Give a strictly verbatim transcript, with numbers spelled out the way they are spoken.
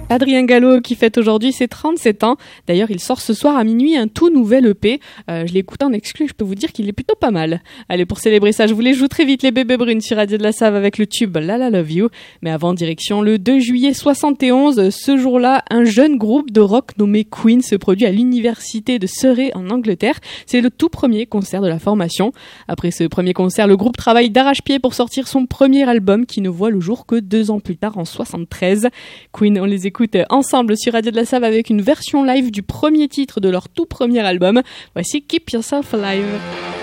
Adrien Gallo qui fête aujourd'hui ses trente-sept ans. D'ailleurs, il sort ce soir à minuit un tout nouvel E P. Euh, je l'ai écouté en exclu, je peux vous dire qu'il est plutôt pas mal. Allez, pour célébrer ça, je vous les joue très vite les Bébés Brunes sur Radio de la Save avec le tube La La Love You. Mais avant, direction le deux juillet soixante et onze. Ce jour-là, un jeune groupe de rock nommé Queen se produit à l'université de Surrey en Angleterre. C'est le tout premier concert de la formation. Après ce premier concert, le groupe travaille d'arrache-pied pour sortir son premier album qui ne voit le jour que deux ans plus tard en soixante-treize. Queen, on les écoute ensemble sur Radio de la Save avec une version live du premier titre de leur tout premier album. Voici Keep Yourself Alive.